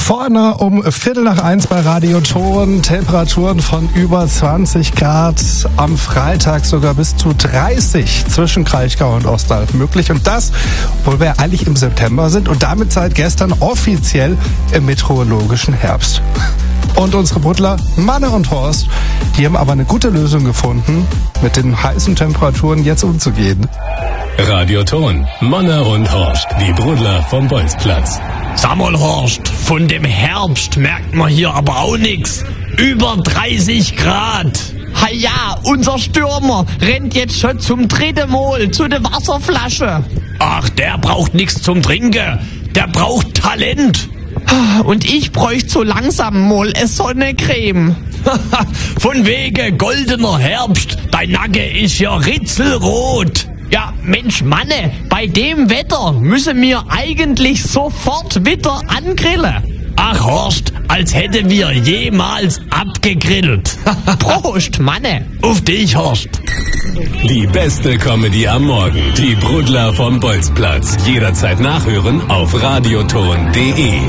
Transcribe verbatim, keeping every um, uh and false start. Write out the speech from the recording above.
Vorne um Viertel nach eins bei Radio Ton. Temperaturen von über zwanzig Grad. Am Freitag sogar bis zu dreißig zwischen Kraichgau und Ostalb möglich. Und das, obwohl wir eigentlich im September sind und damit seit gestern offiziell im meteorologischen Herbst. Und unsere Buddler, Manne und Horst, die haben aber eine gute Lösung gefunden, mit den heißen Temperaturen jetzt umzugehen. Radio Ton, Manne und Horst, die Brudler vom Bolzplatz. Sag mal, Horst, von dem Herbst merkt man hier aber auch nix. Über dreißig Grad. Ha ja, unser Stürmer rennt jetzt schon zum dritten Mal zu der Wasserflasche. Ach, der braucht nichts zum Trinken. Der braucht Talent. Und ich bräuchte so langsam mal eine Sonnencreme. Von wegen goldener Herbst. Dein Nacken ist ja ritzelrot. Ja, Mensch, Manne, bei dem Wetter müssen wir eigentlich sofort wieder angrillen. Ach, Horst, als hätten wir jemals abgegrillt. Prost, Manne. Auf dich, Horst. Die beste Comedy am Morgen. Die Brudler vom Bolzplatz. Jederzeit nachhören auf radioton punkt de.